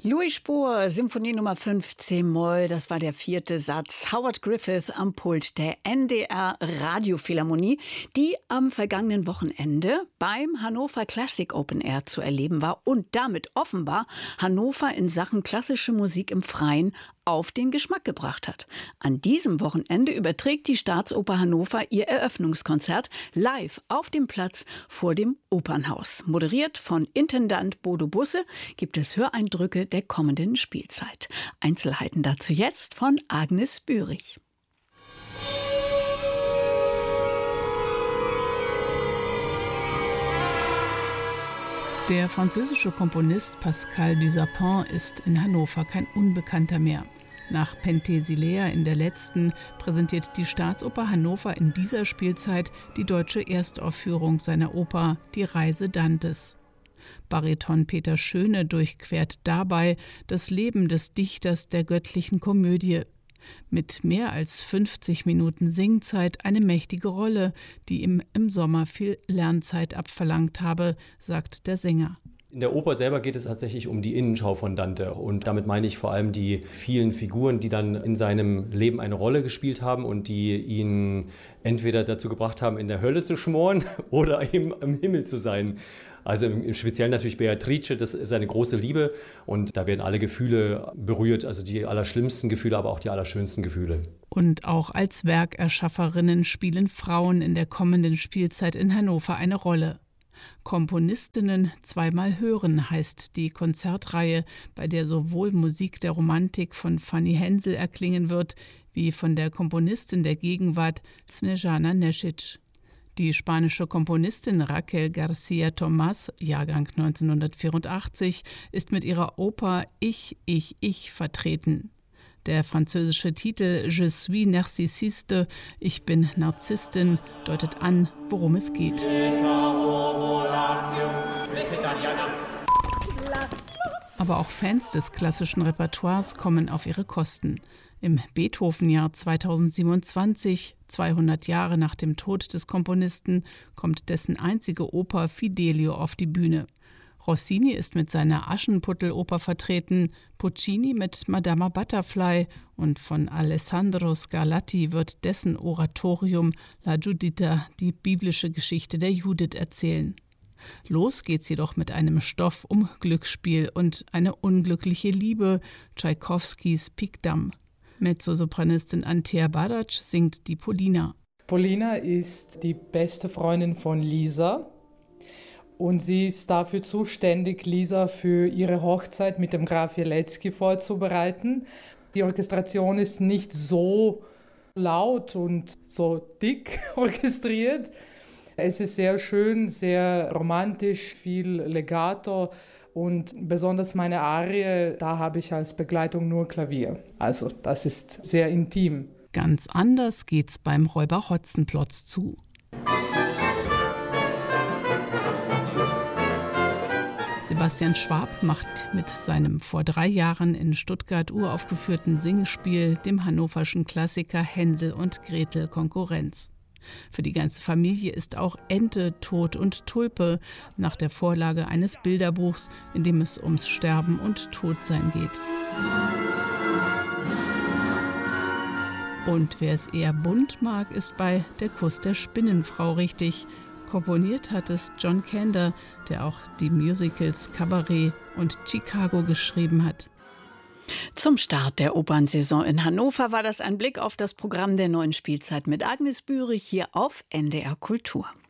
Louis Spohr, Symphonie Nummer 5, C-Moll, das war der 4. Satz. Howard Griffith am Pult der NDR Radiophilharmonie, die am vergangenen Wochenende beim Hannover Classic Open Air zu erleben war und damit offenbar Hannover in Sachen klassische Musik im Freien auf den Geschmack gebracht hat. An diesem Wochenende überträgt die Staatsoper Hannover ihr Eröffnungskonzert live auf dem Platz vor dem Opernhaus. Moderiert von Intendant Bodo Busse gibt es Höreindrücke der kommenden Spielzeit. Einzelheiten dazu jetzt von Agnes Bührig. Der französische Komponist Pascal Dussapin ist in Hannover kein Unbekannter mehr. Nach Penthesilea in der letzten präsentiert die Staatsoper Hannover in dieser Spielzeit die deutsche Erstaufführung seiner Oper Die Reise Dantes. Bariton Peter Schöne durchquert dabei das Leben des Dichters der göttlichen Komödie. Mit mehr als 50 Minuten Singzeit eine mächtige Rolle, die ihm im Sommer viel Lernzeit abverlangt habe, sagt der Sänger. In der Oper selber geht es tatsächlich um die Innenschau von Dante. Und damit meine ich vor allem die vielen Figuren, die dann in seinem Leben eine Rolle gespielt haben und die ihn entweder dazu gebracht haben, in der Hölle zu schmoren oder eben im Himmel zu sein. Also im Speziellen natürlich Beatrice, das ist eine große Liebe. Und da werden alle Gefühle berührt, also die allerschlimmsten Gefühle, aber auch die allerschönsten Gefühle. Und auch als Werkerschafferinnen spielen Frauen in der kommenden Spielzeit in Hannover eine Rolle. Komponistinnen zweimal hören heißt die Konzertreihe, bei der sowohl Musik der Romantik von Fanny Hensel erklingen wird, wie von der Komponistin der Gegenwart Snježana Nešić. Die spanische Komponistin Raquel García Tomás, Jahrgang 1984, ist mit ihrer Oper Ich vertreten. Der französische Titel Je suis narcissiste, ich bin Narzisstin, deutet an, worum es geht. Aber auch Fans des klassischen Repertoires kommen auf ihre Kosten. Im Beethoven-Jahr 2027, 200 Jahre nach dem Tod des Komponisten, kommt dessen einzige Oper Fidelio auf die Bühne. Rossini ist mit seiner Aschenputtel-Oper vertreten, Puccini mit Madama Butterfly und von Alessandro Scarlatti wird dessen Oratorium La Giudita, die biblische Geschichte der Judith, erzählen. Los geht's jedoch mit einem Stoff um Glücksspiel und eine unglückliche Liebe, Tschaikowskis Pikdam. Mezzosopranistin Antea Barac singt die Polina. Polina ist die beste Freundin von Lisa. Und sie ist dafür zuständig, Lisa für ihre Hochzeit mit dem Graf Jelecki vorzubereiten. Die Orchestration ist nicht so laut und so dick orchestriert. Es ist sehr schön, sehr romantisch, viel Legato und besonders meine Arie, da habe ich als Begleitung nur Klavier. Also das ist sehr intim. Ganz anders geht's beim Räuber Hotzenplotz zu. Sebastian Schwab macht mit seinem vor 3 Jahren in Stuttgart uraufgeführten Singspiel dem hannoverschen Klassiker Hänsel und Gretel Konkurrenz. Für die ganze Familie ist auch Ente, Tod und Tulpe nach der Vorlage eines Bilderbuchs, in dem es ums Sterben und Todsein geht. Und wer es eher bunt mag, ist bei Der Kuss der Spinnenfrau richtig. Komponiert hat es John Kander, der auch die Musicals Cabaret und Chicago geschrieben hat. Zum Start der Opernsaison in Hannover war das ein Blick auf das Programm der neuen Spielzeit mit Agnes Bührig hier auf NDR Kultur.